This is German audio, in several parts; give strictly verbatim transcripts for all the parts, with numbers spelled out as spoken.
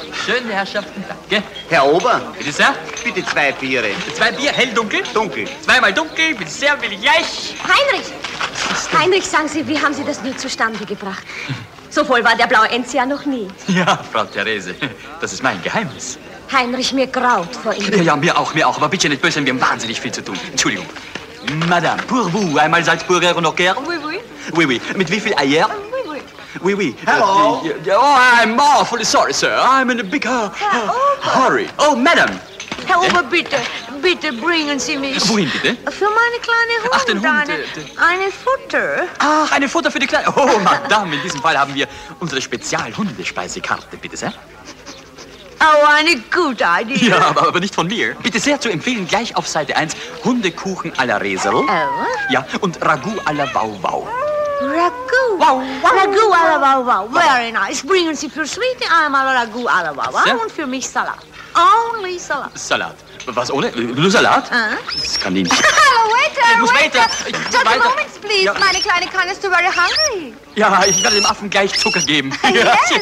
Schöne Herrschaften, danke. Herr Ober. Bitte sehr. Bitte zwei Biere. Zwei Bier, hell, dunkel? Dunkel. Zweimal dunkel, bitte sehr, will ich gleich. Heinrich! Heinrich, sagen Sie, wie haben Sie das nie zustande gebracht? So voll war der blaue Enzian noch nie. Ja, Frau Therese, das ist mein Geheimnis. Heinrich, mir graut vor Ihnen. Ja, ja, mir auch, mir auch. Aber bitte nicht böse sein, wir haben wahnsinnig viel zu tun. Entschuldigung. Madame, pour vous, einmal Salzburger und Nocker? Oui, oui. Oui, oui. Mit wie viel Eier? Oui, oui. Oui, oui. Hello. Uh, uh, oh, I'm awfully sorry, sir. I'm in a big uh, Herr Ober. hurry. Oh, Madame. Herr Ober, bitte, bitte bringen Sie mich. Wohin bitte? Für meine kleine Hund. Ach, den Hund, Eine, äh, den- eine Futter. Ach, eine Futter für die Kleine. Oh, Madame, in diesem Fall haben wir unsere Spezial-Hundespeisekarte, bitte sehr. Oh, eine gute Idee. Ja, aber, aber nicht von mir. Bitte sehr zu empfehlen, gleich auf Seite eins, Hundekuchen à la Resel. Oh. Ja, und Ragout à la Wauwau. Ragout. Wow, wow. Ragout à la wow, wow. Very nice. Bringen Sie für Sweetie einmal Ragout à la wow, Sehr. wow und für mich Salat. Only Salat. Salat. Was ohne? Nur Salat? Ah. Das kann die nicht. Hello, waiter, Ich muss waiter. weiter. Ich muss Just weiter. a moment, please. Ja. Meine kleine Kleine ist very hungry. Ja, ich werde dem Affen gleich Zucker geben. Yes.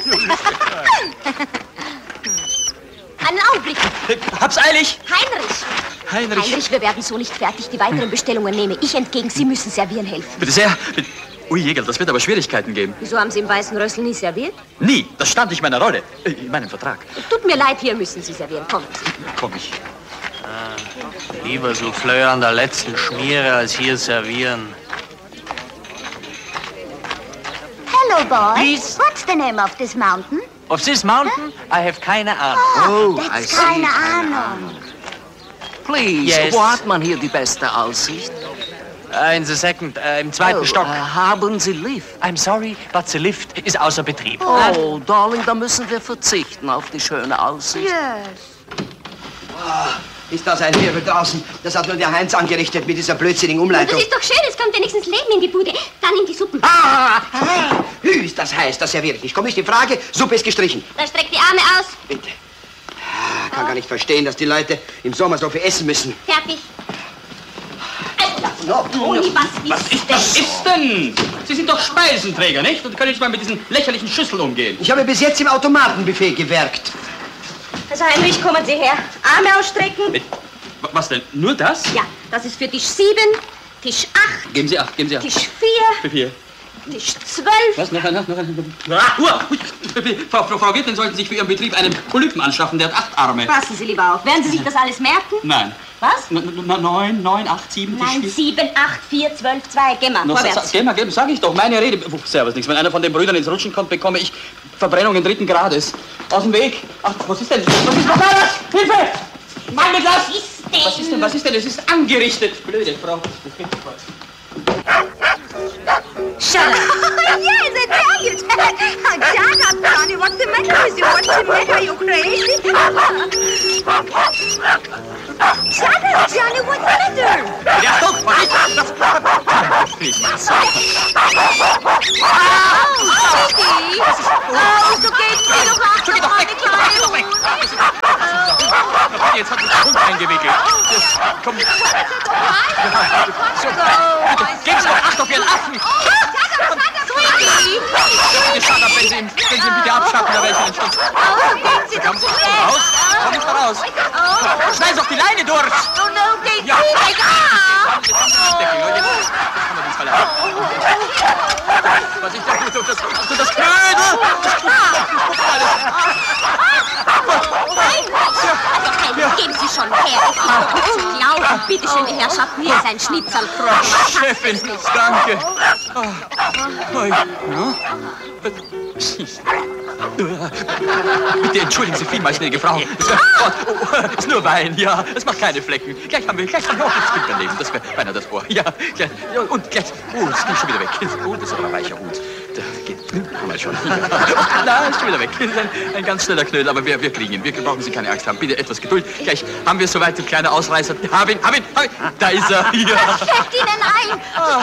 Einen Augenblick. Hab's eilig. Heinrich. Heinrich. Heinrich, wir werden so nicht fertig. Die weiteren Bestellungen nehme ich entgegen. Sie müssen servieren helfen. Bitte sehr. Bitte. Ui, Jägerl, das wird aber Schwierigkeiten geben. Wieso haben Sie im Weißen Rössel nie serviert? Nie. Das stand nicht meiner Rolle. Äh, In meinem Vertrag. Tut mir leid, hier müssen Sie servieren. Kommen Sie. Komm ich. Lieber Souffleur an der letzten Schmiere als hier servieren. Hello, boy. Please. What's the name of this mountain? Of this mountain, I have keine Ahnung. Oh, I That's see. keine Ahnung. Please, Yes. wo hat man hier die beste Aussicht? Uh, in the second, uh, im zweiten Oh, Stock. äh, haben Sie Lift? I'm sorry, but the lift ist außer Betrieb. Oh, Darling, da müssen wir verzichten auf die schöne Aussicht. Yes. Ist das ein Wirbel draußen? Das hat nur der Heinz angerichtet mit dieser blödsinnigen Das Umleitung. ist doch schön. Es kommt wenigstens Leben in die Bude. Dann in die Suppen. Ah, ah, Hü, ist das heiß, das serviere ich nicht. Komm nicht in Frage, Suppe ist gestrichen. Dann streck die Arme aus. Bitte. Ah, kann gar nicht verstehen, dass die Leute im Sommer so viel essen müssen. Fertig. No, Toni, was ist das? ist denn? Sie sind doch Speisenträger, nicht? Und können nicht mal mit diesen lächerlichen Schüsseln umgehen. Ich habe bis jetzt im Automatenbuffet gewerkt. Also Heinrich, kommen Sie her. Arme ausstrecken. Mit, was denn? Nur das? Ja, das ist für Tisch sieben, Tisch acht, Geben Sie acht, geben Sie acht. Tisch vier, Für vier. Tisch zwölf. Was? Noch einer? Noch einer? Ah, Uah, ui. Frau, Frau, Frau Wirtin, sollten Sie sich für Ihren Betrieb einen Polypen anschaffen, der hat acht Arme. Passen Sie lieber auf. Werden Sie sich das alles merken? Nein. Was? N- n- Neun, neun, acht, sieben, Nein, vier. sieben, acht, vier, zwölf, zwei. Geh mal, Noch, sa- vorwärts. Geh mal, geh, sag ich doch, meine Rede. Puh, servus, nichts. Wenn einer von den Brüdern ins Rutschen kommt, bekomme ich Verbrennungen dritten Grades. Aus dem Weg. Ach, was ist denn? Was ist, was war das? Hilfe! Meine Glas! Was ist denn? Was ist denn, was ist denn? Es ist angerichtet. Blöde Frau. Shut up. Yes, I tell you. Shut up, Johnny. What's the matter with you? What's the matter? Are you crazy? Shut up, Johnny. What's the matter? Ja, doch, was ist das? Das nicht mal so. Oh, Kitty. Oh, so geben Sie doch acht auf meine kleine Hund. Jetzt hat mich der Hund eingewickelt. Jetzt, komm. So, bitte, geben Sie doch Acht auf Ihren Affen. Sweetie. Bitte, shut up, wenn Sie ihn, wenn Sie ihn bitte abschaffen, da wäre ich Ihnen schon. Oh, so gehen Sie doch Komm so raus, komm nicht da raus. Oh, Schneiden Sie auf die Leine durch. oh no, they Ja. do like ah. Jetzt haben wir den Verlag. Was ist denn das? Das, das, das Knödel! Das Nein, geben Sie schon her. Es ist doch nicht zu glauben. Bitte schön, die Herrschaften, hier ist ein Schnitzelfrosch. Chefin, danke. Oh, ja? Bitte entschuldigen Sie vielmals, gnädige Frau. Oh, oh, ist nur Wein, ja. Es macht keine Flecken. Gleich haben wir, gleich haben wir auch das Kind daneben. Das wäre beinahe das Ohr. Ja, gleich. Ja, und gleich. Oh, es geht schon wieder weg. Oh, das ist aber ein weicher Hut. Da geht. Komm mal schon. Ja. Na, ist schon wieder weg. Ein, ein ganz schneller Knödel, aber wir, wir kriegen ihn. Wir brauchen Sie keine Angst haben. Bitte etwas Geduld. Gleich haben wir soweit den kleinen Ausreißer. Hab ihn, hab ihn, hab ihn. Da ist er. Ja. Steckt Ihnen ein.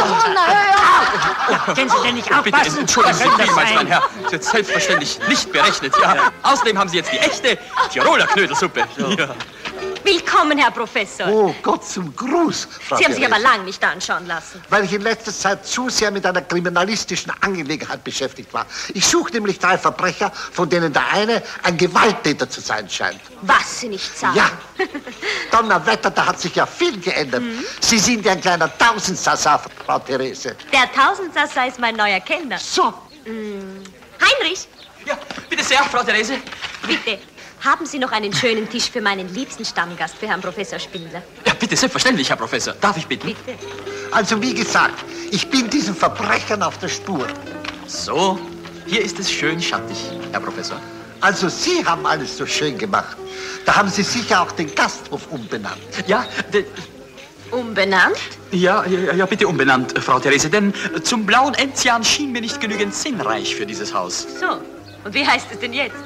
Können Sie denn nicht Bitte aufpassen? entschuldigen Sie Was soll das vielmals, sein? mein Herr. Das ist jetzt selbstverständlich nicht berechnet. Ja. Außerdem haben Sie jetzt die echte Tiroler Knödelsuppe. Ja. Willkommen, Herr Professor. Oh Gott, zum Gruß, Frau Sie haben sich Therese. aber lang nicht anschauen lassen. Weil ich in letzter Zeit zu sehr mit einer kriminalistischen Angelegenheit beschäftigt war. Ich suche nämlich drei Verbrecher, von denen der eine ein Gewalttäter zu sein scheint. Was Sie nicht sagen. Ja, Donnerwetter, da hat sich ja viel geändert. Mhm. Sie sind ja ein kleiner Tausendsassa, Frau Therese. Der Tausendsassa ist mein neuer Kellner. So. Mm. Heinrich, Ja, bitte sehr, Frau Therese. bitte, haben Sie noch einen schönen Tisch für meinen liebsten Stammgast, für Herrn Professor Spindler? Ja, bitte, selbstverständlich, Herr Professor. Darf ich bitten? Bitte. Also wie gesagt, ich bin diesen Verbrechern auf der Spur. So, hier ist es schön schattig, Herr Professor. Also Sie haben alles so schön gemacht. Da haben Sie sicher auch den Gasthof umbenannt. Ja, de, Umbenannt? ja, ja, ja, bitte umbenannt, Frau Therese, denn zum blauen Enzian schien mir nicht genügend sinnreich für dieses Haus. So, und wie heißt es denn jetzt?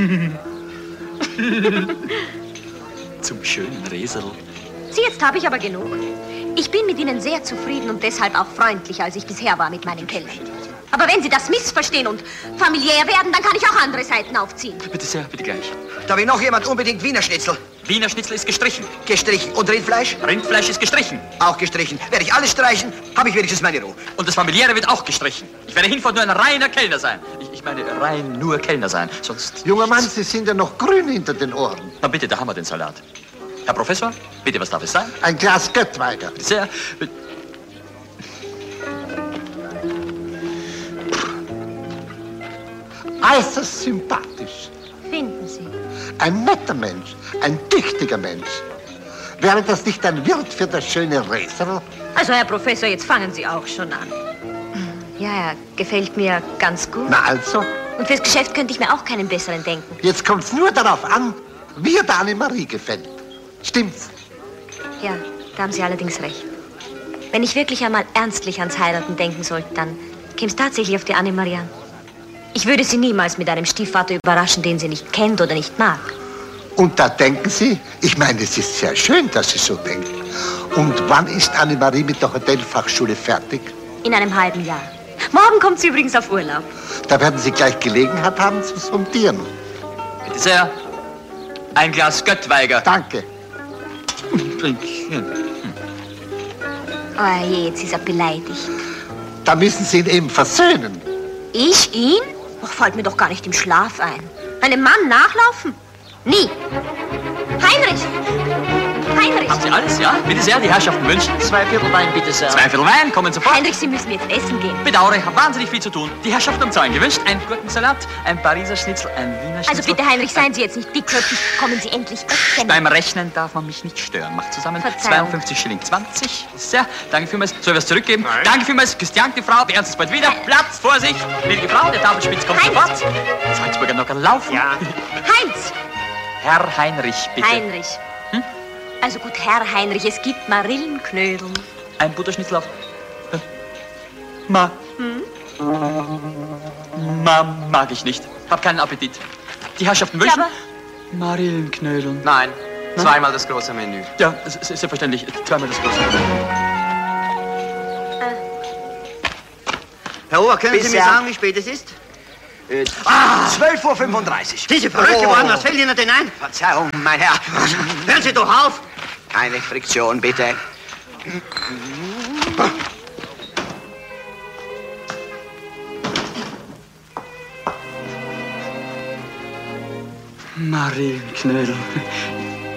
Zum schönen Resel. Sie, jetzt habe ich aber genug. Ich bin mit Ihnen sehr zufrieden und deshalb auch freundlicher, als ich bisher war mit meinen Kellnern. Aber wenn Sie das missverstehen und familiär werden, dann kann ich auch andere Seiten aufziehen. Bitte sehr, bitte gleich. Da will noch jemand unbedingt Wiener Schnitzel. Wiener Schnitzel ist gestrichen. Gestrichen. Und Rindfleisch? Rindfleisch ist gestrichen. Auch gestrichen. Werde ich alles streichen, habe ich wenigstens meine Ruhe. Und das Familiäre wird auch gestrichen. Ich werde hinfort nur ein reiner Kellner sein. Ich, ich meine, rein nur Kellner sein. Sonst... Junger Mann, Sie sind ja noch grün hinter den Ohren. Na bitte, da haben wir den Salat. Herr Professor, bitte, was darf es sein? Ein Glas Göttweiger. Bitte sehr. Äußerst sympathisch. Finden Sie? Ein netter Mensch, ein tüchtiger Mensch. Wäre das nicht ein Wirt für das schöne Resel? Also, Herr Professor, jetzt fangen Sie auch schon an. Ja, er gefällt mir ganz gut. Na also, Und fürs Geschäft könnte ich mir auch keinen besseren denken. jetzt kommt's nur darauf an, wie er der Annemarie gefällt. Stimmt's? Ja, da haben Sie allerdings recht. Wenn ich wirklich einmal ernstlich ans Heiraten denken sollte, dann käme es tatsächlich auf die Annemarie an. Ich würde sie niemals mit einem Stiefvater überraschen, den sie nicht kennt oder nicht mag. Und da denken Sie, ich meine, es ist sehr schön, dass Sie so denken. Und wann ist Annemarie mit der Hotelfachschule fertig? In einem halben Jahr. Morgen kommt sie übrigens auf Urlaub. Da werden Sie gleich Gelegenheit haben zu sondieren. Bitte sehr. Ein Glas Göttweiger. Danke. Oh je, jetzt ist er beleidigt. Da müssen Sie ihn eben versöhnen. Ich ihn? Och, fällt mir doch gar nicht im Schlaf ein. Einem Mann nachlaufen? Nie. Heinrich! Heinrich! Haben Sie alles, ja? Bitte sehr, die Herrschaften wünschen. Zwei Viertel Wein, bitte sehr. Zwei Viertel Wein, kommen sofort. Heinrich, Sie müssen jetzt essen gehen. Bedauere, ich habe wahnsinnig viel zu tun. Die Herrschaften haben Zahlen gewünscht. Ein Gurkensalat, ein Pariser Schnitzel, ein Wiener Schnitzel. Also bitte, Heinrich, seien Sie jetzt nicht dickköpfig. Kommen Sie endlich essen. Beim Rechnen darf man mich nicht stören. Macht zusammen Verzeihung. zweiundfünfzig Schilling zwanzig. Sehr, danke vielmals. Soll ich was zurückgeben? Nein. Danke vielmals. Christian, die Frau, beernst uns bald wieder. Platz, Vorsicht. Gnädige Frau, der Tafelspitz kommt Heinz. sofort. Salzburger Nocker laufen. Ja. Heinz! Herr Heinrich, bitte. Heinrich. Hm? Also gut, Herr Heinrich, es gibt Marillenknödeln. Ein Butterschnitzel auf... Ma. Hm? Ma mag ich nicht. Hab keinen Appetit. Die Herrschaften wünschen... Ja, aber- Marillenknödeln. Nein, zweimal das große Menü. Ja, s- s- selbstverständlich. Zweimal das große. Herr Ober, können Sie Bitte mir sehr. sagen, wie spät es ist? Ah, zwölf Uhr fünfunddreißig. Diese verrückte Mann, was fällt Ihnen denn ein? Verzeihung, mein Herr. Hören Sie doch auf! Keine Friktion, bitte. Marillenknödel.